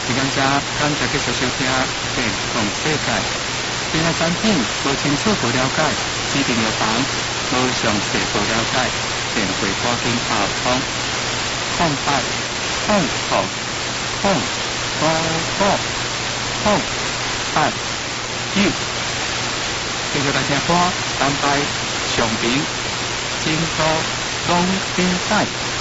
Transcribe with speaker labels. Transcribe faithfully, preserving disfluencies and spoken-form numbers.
Speaker 1: 是感谢感谢继续收听健康世界。对个产品无清楚不了解，指定药房无详细不了解，电话赶紧打通空八空空空五五空八九，这个大家伙等待上边经过拢比赛。